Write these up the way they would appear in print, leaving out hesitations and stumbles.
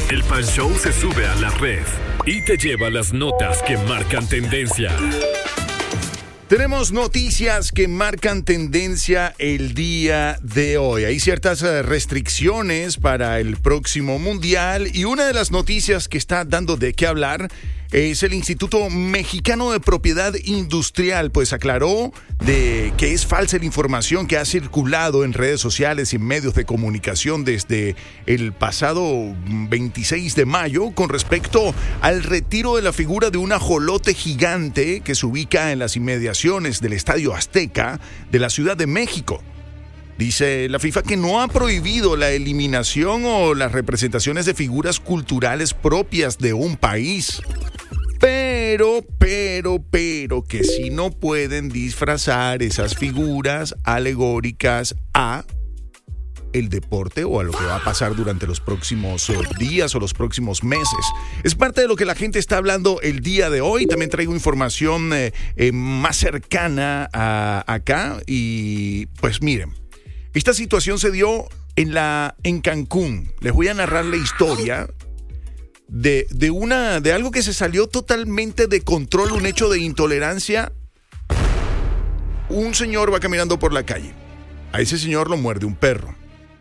El Pan Show se sube a la red y te lleva las notas que marcan tendencia. Tenemos noticias que marcan tendencia el día de hoy. Hay ciertas restricciones para el próximo mundial y una de las noticias que está dando de qué hablar es el Instituto Mexicano de Propiedad Industrial, pues aclaró de que es falsa la información que ha circulado en redes sociales y en medios de comunicación desde el pasado 26 de mayo con respecto al retiro de la figura de un ajolote gigante que se ubica en las inmediaciones del Estadio Azteca de la Ciudad de México. Dice la FIFA que no ha prohibido la eliminación o las representaciones de figuras culturales propias de un país. Pero, que si no pueden disfrazar esas figuras alegóricas a el deporte o a lo que va a pasar durante los próximos días o los próximos meses. Es parte de lo que la gente está hablando el día de hoy. También traigo información más cercana a acá y pues miren, esta situación se dio en Cancún. Les voy a narrar la historia de algo que se salió totalmente de control, un hecho de intolerancia. Un señor va caminando por la calle. A ese señor lo muerde un perro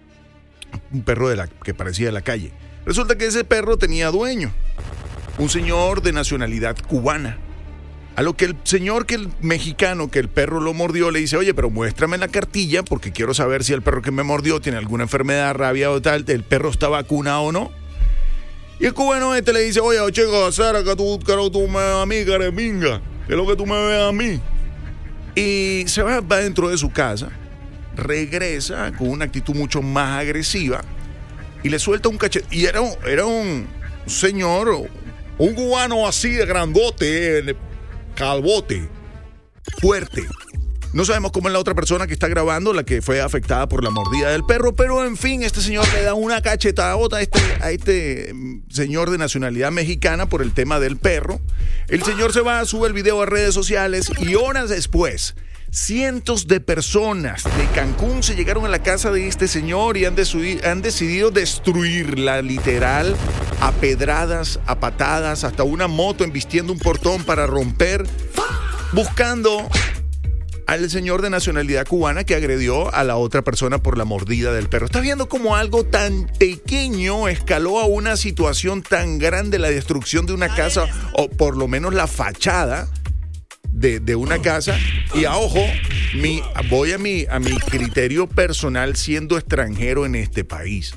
que parecía de la calle. Resulta que ese perro tenía dueño, un señor de nacionalidad cubana. A lo que el mexicano que el perro lo mordió le dice: oye, pero muéstrame la cartilla porque quiero saber si el perro que me mordió tiene alguna enfermedad, rabia o tal, el perro está vacunado o no. Y el cubano le dice: oye, chico, Sara, que tú me ves a mí, careminga, que es lo que tú me ves a mí. Y se va dentro de su casa, regresa con una actitud mucho más agresiva y le suelta un cachete. Y era un señor, un cubano así de grandote, calvote, fuerte. No sabemos cómo es la otra persona que está grabando, la que fue afectada por la mordida del perro, pero en fin, este señor le da una cachetadota a este señor de nacionalidad mexicana por el tema del perro. El señor se va, sube el video a redes sociales y horas después, cientos de personas de Cancún se llegaron a la casa de este señor y han decidido destruirla, literal, a pedradas, a patadas, hasta una moto embistiendo un portón para romper, buscando al señor de nacionalidad cubana que agredió a la otra persona por la mordida del perro. ¿Estás viendo cómo algo tan pequeño escaló a una situación tan grande, la destrucción de una casa, o por lo menos la fachada de una casa? Y a ojo, voy a mi criterio personal siendo extranjero en este país.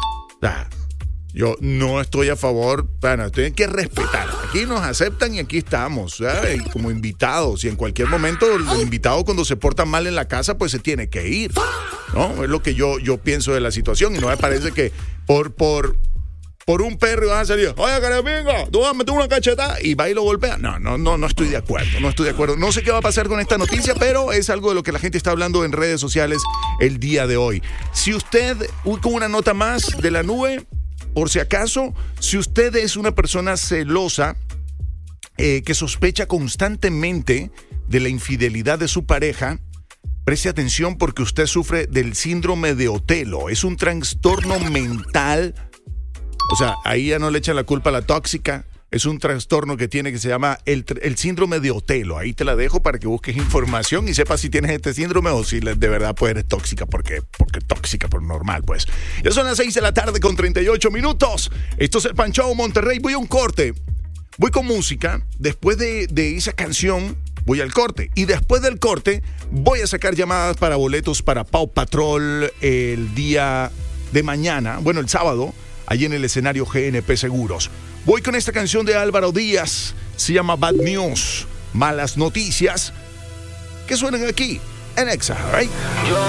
Yo no estoy a favor, tienen que respetar. Aquí nos aceptan y aquí estamos, ¿sabes? Como invitados. Y en cualquier momento el invitado, cuando se porta mal en la casa, pues se tiene que ir, ¿no? Es lo que yo pienso de la situación. Y no me parece que por un perro vas a salir: oye, careminga, tú vas a meter una cachetada y va y lo golpea. No estoy de acuerdo. No sé qué va a pasar con esta noticia, pero es algo de lo que la gente está hablando en redes sociales el día de hoy. Si usted, con una nota más de la nube, por si acaso, si usted es una persona celosa que sospecha constantemente de la infidelidad de su pareja, preste atención porque usted sufre del síndrome de Otelo. Es un trastorno mental. O sea, ahí ya no le echan la culpa a la tóxica. Es un trastorno que se llama el síndrome de Otelo. Ahí te la dejo para que busques información y sepas si tienes este síndrome o si de verdad pues eres tóxica, porque tóxica por normal, pues. Ya son las 6 de la tarde con 38 minutos. Esto es el Pan Show Monterrey. Voy a un corte. Voy con música. Después de esa canción, voy al corte. Y después del corte, voy a sacar llamadas para boletos para Paw Patrol el día de mañana. Bueno, el sábado, allí en el escenario GNP Seguros. Voy con esta canción de Álvaro Díaz, se llama Bad News, malas noticias, que suenan aquí en Exa, right?